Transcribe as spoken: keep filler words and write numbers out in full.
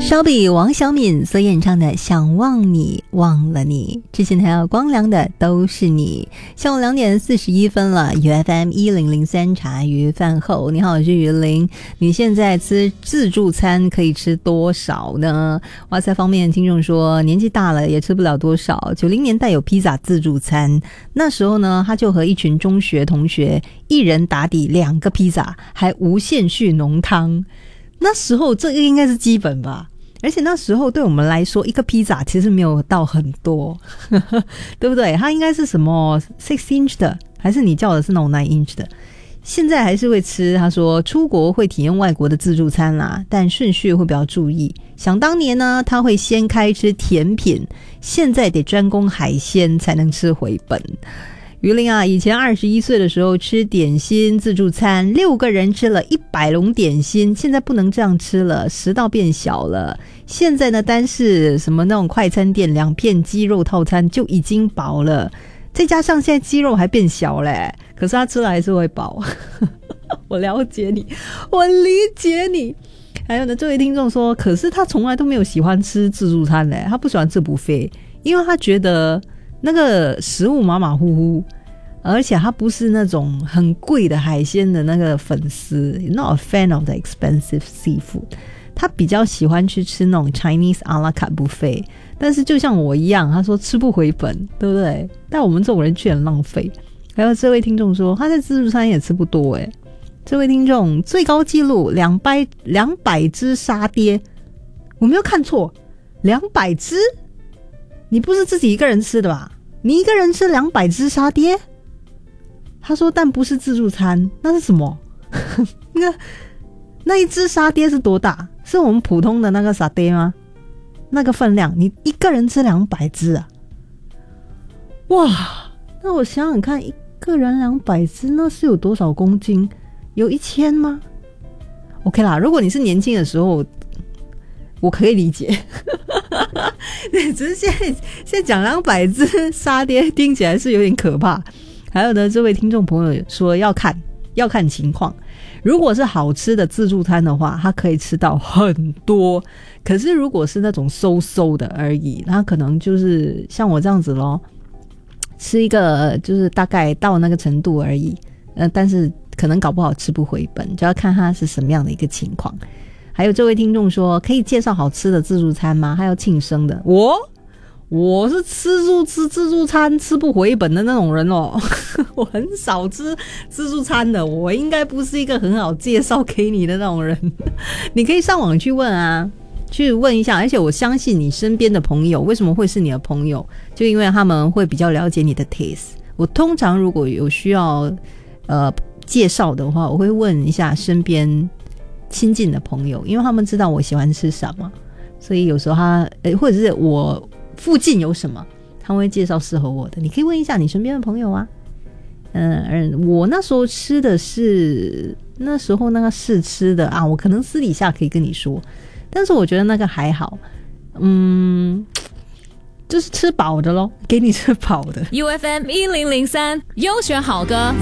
烧比王小敏所演唱的《想忘你忘了你》，之前还有光良的《都是你》。下午两点四十一分了 ，U F M 一零零三茶余饭后，你好，我是于玲。你现在吃自助餐可以吃多少呢？哇塞，方面的听众说，年纪大了也吃不了多少。九零年代有披萨自助餐，那时候呢，他就和一群中学同学，一人打底两个披萨，还无限续浓汤。那时候这个应该是基本吧，而且那时候对我们来说，一个披萨其实没有到很多，对不对？它应该是什么 six inch 的，还是你叫的是那种 nine inch 的？现在还是会吃。他说出国会体验外国的自助餐啦，但顺序会比较注意。想当年呢，他会先开吃甜品，现在得专攻海鲜才能吃回本。于林啊，以前二十一岁的时候吃点心自助餐，六个人吃了一百笼点心，现在不能这样吃了，食道变小了。现在呢，单是什么那种快餐店两片鸡肉套餐就已经饱了，再加上现在鸡肉还变小嘞，可是他吃了还是会饱。我了解你，我理解你。还有呢，这位听众说，可是他从来都没有喜欢吃自助餐嘞，他不喜欢吃 buffet， 因为他觉得那个食物马马虎虎，而且他不是那种很贵的海鲜的那个粉丝 ，not a fan of the expensive seafood。他比较喜欢去吃那种 Chinese a la carte buffet， 但是就像我一样，他说吃不回本，对不对？但我们这种人却很浪费。还有这位听众说，他在自助餐也吃不多诶。这位听众最高纪录两百两百只沙爹，我没有看错，两百只。你不是自己一个人吃的吧？你一个人吃两百只沙爹？他说，但不是自助餐，那是什么？那那一只沙爹是多大？是我们普通的那个沙爹吗？那个分量，你一个人吃两百只啊？哇！那我想想看，一个人两百只，那是有多少公斤？有一千吗 ？OK 啦，如果你是年轻的时候，我可以理解。对，只是现在现在讲两百只沙爹听起来是有点可怕。还有呢，这位听众朋友说要看要看情况，如果是好吃的自助餐的话，他可以吃到很多。可是如果是那种收收的而已，他可能就是像我这样子咯，吃一个就是大概到那个程度而已。呃，但是可能搞不好吃不回本，就要看他是什么样的一个情况。还有这位听众说，可以介绍好吃的自助餐吗？还有庆生的。我我是吃住吃自助餐吃不回本的那种人哦。我很少吃自助餐的，我应该不是一个很好介绍给你的那种人。你可以上网去问啊，去问一下。而且我相信你身边的朋友为什么会是你的朋友，就因为他们会比较了解你的 taste。我通常如果有需要呃介绍的话，我会问一下身边亲近的朋友，因为他们知道我喜欢吃什么，所以有时候他、欸、或者是我附近有什么，他会介绍适合我的。你可以问一下你身边的朋友啊。嗯，我那时候吃的是那时候那个试吃的啊，我可能私底下可以跟你说，但是我觉得那个还好，嗯，就是吃饱的咯，给你吃饱的。 U F M 一零零三优选好歌。